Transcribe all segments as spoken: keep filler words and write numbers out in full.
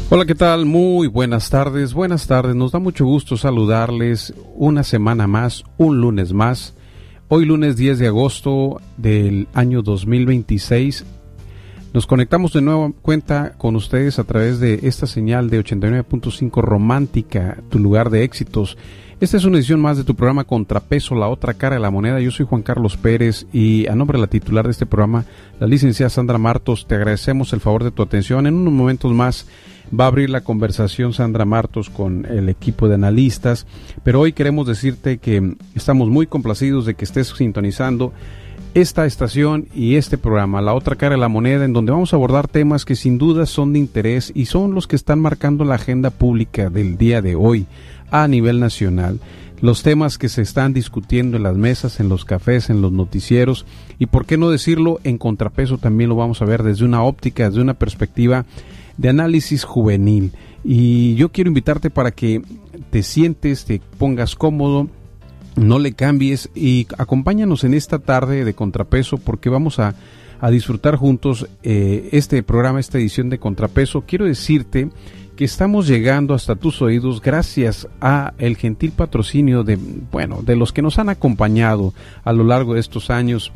Hola, ¿qué tal? Muy buenas tardes, buenas tardes. Nos da mucho gusto saludarles una semana más, un lunes más. Hoy lunes diez de agosto del año dos mil veintiséis. Nos conectamos de nueva cuenta con ustedes a través de esta señal de ochenta y nueve punto cinco Romántica, tu lugar de éxitos. Esta es una edición más de tu programa Contrapeso, la otra cara de la moneda. Yo soy Juan Carlos Pérez y a nombre de la titular de este programa, la licenciada Sandra Martos, te agradecemos el favor de tu atención. En unos momentos más va a abrir la conversación Sandra Martos con el equipo de analistas, pero hoy queremos decirte que estamos muy complacidos de que estés sintonizando esta estación y este programa, La Otra Cara de la Moneda, en donde vamos a abordar temas que sin duda son de interés y son los que están marcando la agenda pública del día de hoy a nivel nacional. Los temas que se están discutiendo en las mesas, en los cafés, en los noticieros y, por qué no decirlo, en Contrapeso también lo vamos a ver desde una óptica, desde una perspectiva de análisis juvenil. Y yo quiero invitarte para que te sientes, te pongas cómodo, no le cambies y acompáñanos en esta tarde de Contrapeso, porque vamos a, a disfrutar juntos eh, este programa, esta edición de Contrapeso. Quiero decirte que estamos llegando hasta tus oídos gracias a el gentil patrocinio de, bueno, de los que nos han acompañado a lo largo de estos años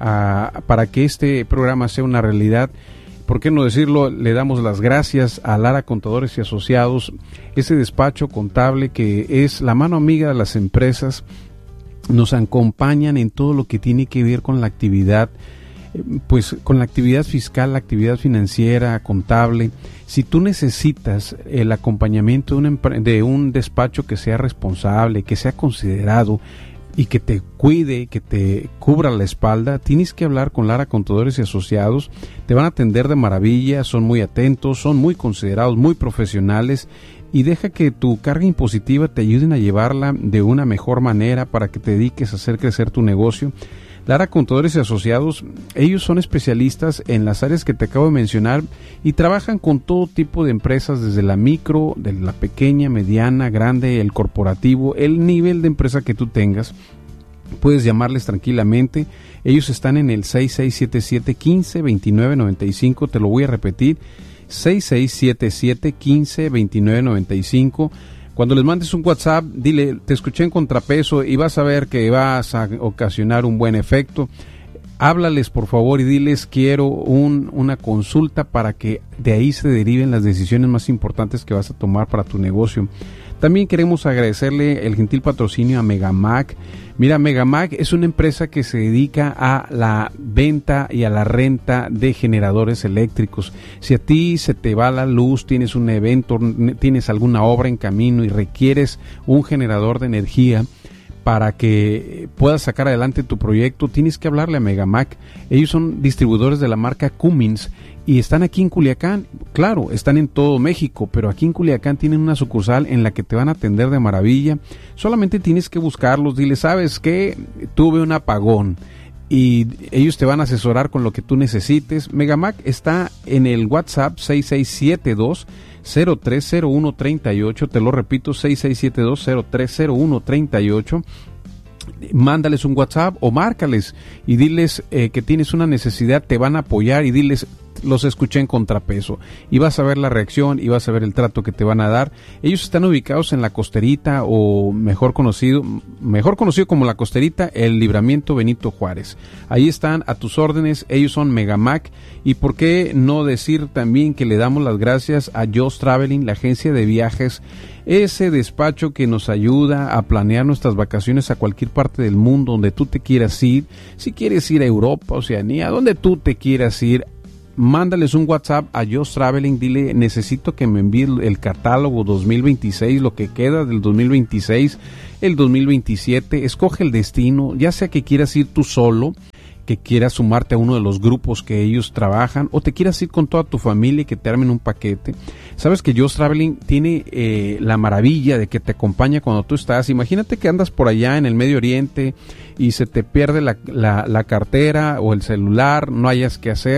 a, para que este programa sea una realidad. ¿Por qué no decirlo? Le damos las gracias a Lara Contadores y Asociados, ese despacho contable que es la mano amiga de las empresas. Nos acompañan en todo lo que tiene que ver con la actividad, pues con la actividad fiscal, la actividad financiera, contable. Si tú necesitas el acompañamiento de un, de un despacho que sea responsable, que sea considerado y que te cuide, que te cubra la espalda, tienes que hablar con Lara Contadores y Asociados. Te van a atender de maravilla, son muy atentos, son muy considerados, muy profesionales, y deja que tu carga impositiva te ayuden a llevarla de una mejor manera para que te dediques a hacer crecer tu negocio. Lara Contadores y Asociados, ellos son especialistas en las áreas que te acabo de mencionar y trabajan con todo tipo de empresas, desde la micro, de la pequeña, mediana, grande, el corporativo, el nivel de empresa que tú tengas. Puedes llamarles tranquilamente. Ellos están en el seis seis siete siete, uno cinco, dos nueve nueve cinco. Te lo voy a repetir: seis seis siete siete, uno cinco, dos nueve nueve cinco. Cuando les mandes un WhatsApp, dile, te escuché en Contrapeso, y vas a ver que vas a ocasionar un buen efecto. Háblales, por favor, y diles, quiero un, una consulta para que de ahí se deriven las decisiones más importantes que vas a tomar para tu negocio. También queremos agradecerle el gentil patrocinio a Megamac. Mira, Megamac es una empresa que se dedica a la venta y a la renta de generadores eléctricos. Si a ti se te va la luz, tienes un evento, tienes alguna obra en camino y requieres un generador de energía para que puedas sacar adelante tu proyecto, tienes que hablarle a Megamac. Ellos son distribuidores de la marca Cummins y están aquí en Culiacán. Claro, están en todo México, pero aquí en Culiacán tienen una sucursal en la que te van a atender de maravilla. Solamente tienes que buscarlos, dile, ¿sabes qué? Tuve un apagón, y ellos te van a asesorar con lo que tú necesites. Megamac está en el WhatsApp seis seis siete dos, cero tres cero uno tres ocho, te lo repito, seis seis siete dos, cero tres cero uno tres ocho. Mándales un WhatsApp o márcales y diles eh, que tienes una necesidad, te van a apoyar, y diles, los escuché en Contrapeso, y vas a ver la reacción y vas a ver el trato que te van a dar. Ellos están ubicados en La Costerita, o mejor conocido mejor conocido como La Costerita, el Libramiento Benito Juárez. Ahí están a tus órdenes. Ellos son Megamac. Y por qué no decir también que le damos las gracias a Just Traveling, la agencia de viajes, ese despacho que nos ayuda a planear nuestras vacaciones a cualquier parte del mundo donde tú te quieras ir. Si quieres ir a Europa, Oceanía, donde tú te quieras ir, mándales un WhatsApp a Just Traveling, dile, necesito que me envíe el catálogo dos mil veintiséis, lo que queda del dos mil veintiséis, el dos mil veintisiete, escoge el destino, ya sea que quieras ir tú solo, que quieras sumarte a uno de los grupos que ellos trabajan, o te quieras ir con toda tu familia y que te armen un paquete. Sabes que Just Traveling tiene eh, la maravilla de que te acompaña cuando tú estás. Imagínate que andas por allá en el Medio Oriente y se te pierde la, la, la cartera o el celular, no hayas qué hacer.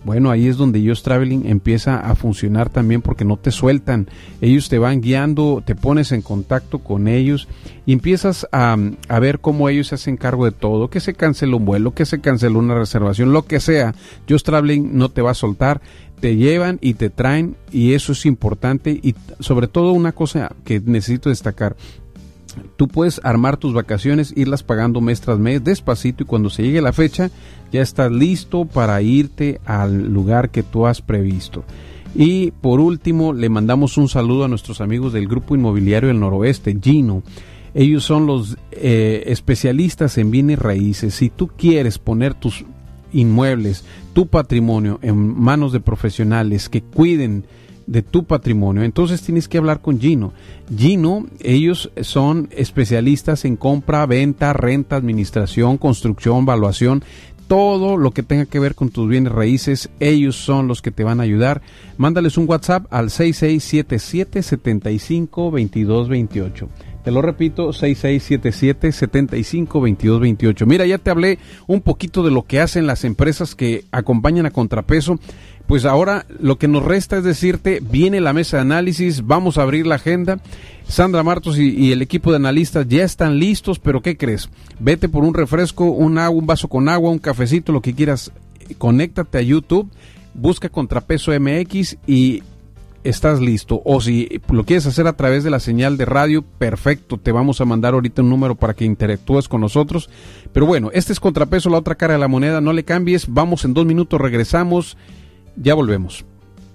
Bueno, ahí es donde Just Traveling empieza a funcionar también, porque no te sueltan, ellos te van guiando, te pones en contacto con ellos y empiezas a, a ver cómo ellos se hacen cargo de todo, que se canceló un vuelo, que se canceló una reservación, lo que sea. Just Traveling no te va a soltar, te llevan y te traen, y eso es importante. Y sobre todo una cosa que necesito destacar: tú puedes armar tus vacaciones, irlas pagando mes tras mes, despacito, y cuando se llegue la fecha, ya estás listo para irte al lugar que tú has previsto. Y por último, le mandamos un saludo a nuestros amigos del Grupo Inmobiliario del Noroeste, Gino. Ellos son los eh, especialistas en bienes raíces. Si tú quieres poner tus inmuebles, tu patrimonio en manos de profesionales que cuiden de tu patrimonio, entonces tienes que hablar con Gino. Gino, ellos son especialistas en compra, venta, renta, administración, construcción, valuación, todo lo que tenga que ver con tus bienes raíces. Ellos son los que te van a ayudar. Mándales un WhatsApp al seis seis siete siete, siete cinco, dos dos dos ocho. Te lo repito, seis seis siete siete, siete cinco, dos dos dos ocho. Mira, ya te hablé un poquito de lo que hacen las empresas que acompañan a Contrapeso. Pues ahora lo que nos resta es decirte, viene la mesa de análisis, vamos a abrir la agenda. Sandra Martos y, y el equipo de analistas ya están listos, pero ¿qué crees? Vete por un refresco, un agua, un vaso con agua, un cafecito, lo que quieras. Conéctate a YouTube, busca Contrapeso M X y estás listo. O si lo quieres hacer a través de la señal de radio, perfecto, te vamos a mandar ahorita un número para que interactúes con nosotros. Pero bueno, este es Contrapeso, la otra cara de la moneda. No le cambies, vamos en dos minutos, regresamos, ya volvemos.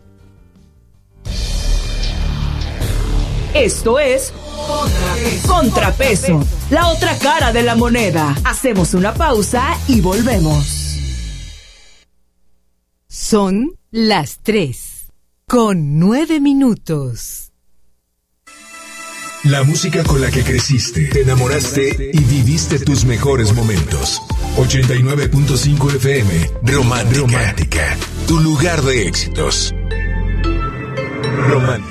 Esto es Contrapeso. Contrapeso, la otra cara de la moneda. Hacemos una pausa y volvemos. Son las tres con nueve minutos. La música con la que creciste, te enamoraste y viviste tus mejores momentos. ochenta y nueve punto cinco F M, Romántica. Romántica, tu lugar de éxitos. Romántica.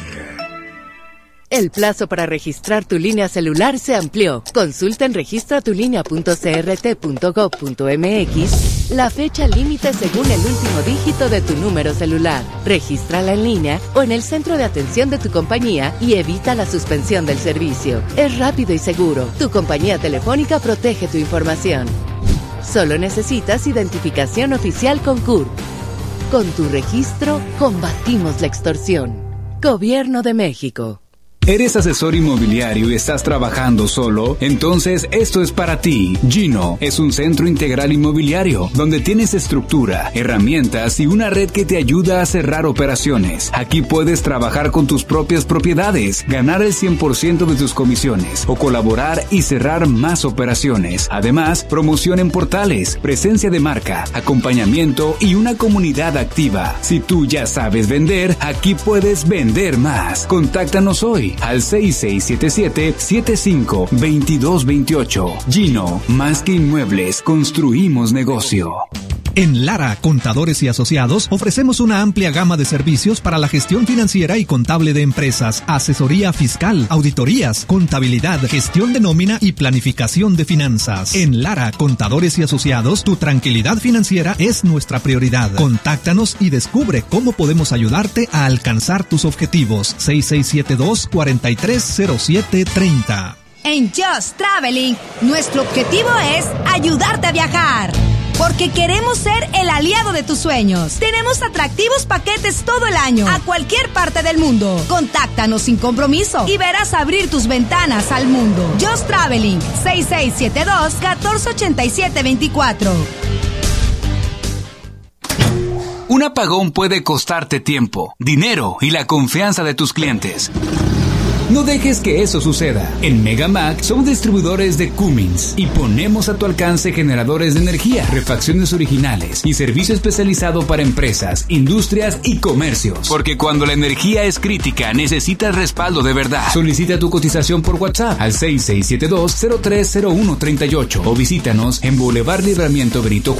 El plazo para registrar tu línea celular se amplió. Consulta en registra tu línea punto c r t punto gov punto m x la fecha límite según el último dígito de tu número celular. Regístrala en línea o en el centro de atención de tu compañía y evita la suspensión del servicio. Es rápido y seguro. Tu compañía telefónica protege tu información. Solo necesitas identificación oficial con C U R P. Con tu registro, combatimos la extorsión. Gobierno de México. ¿Eres asesor inmobiliario y estás trabajando solo? Entonces esto es para ti. Gino es un centro integral inmobiliario donde tienes estructura, herramientas y una red que te ayuda a cerrar operaciones. Aquí puedes trabajar con tus propias propiedades, ganar el cien por ciento de tus comisiones o colaborar y cerrar más operaciones. Además, promoción en portales, presencia de marca, acompañamiento y una comunidad activa. Si tú ya sabes vender, aquí puedes vender más. Contáctanos hoy al seis seis siete siete, siete cinco, dos dos dos ocho. Gino, más que inmuebles, construimos negocio. En Lara, Contadores y Asociados, ofrecemos una amplia gama de servicios para la gestión financiera y contable de empresas, asesoría fiscal, auditorías, contabilidad, gestión de nómina y planificación de finanzas. En Lara, Contadores y Asociados, tu tranquilidad financiera es nuestra prioridad. Contáctanos y descubre cómo podemos ayudarte a alcanzar tus objetivos. seis seis siete dos, cuatro tres cero siete tres cero. En Just Traveling, nuestro objetivo es ayudarte a viajar. Porque queremos ser el aliado de tus sueños. Tenemos atractivos paquetes todo el año, a cualquier parte del mundo. Contáctanos sin compromiso y verás abrir tus ventanas al mundo. Just Traveling, seis seis siete dos, uno cuatro ocho siete dos cuatro. Un apagón puede costarte tiempo, dinero y la confianza de tus clientes. No dejes que eso suceda. En Megamac somos distribuidores de Cummins y ponemos a tu alcance generadores de energía, refacciones originales y servicio especializado para empresas, industrias y comercios. Porque cuando la energía es crítica, necesitas respaldo de verdad. Solicita tu cotización por WhatsApp al seis seis siete dos, cero tres cero uno tres ocho o visítanos en Boulevard Libramiento Benito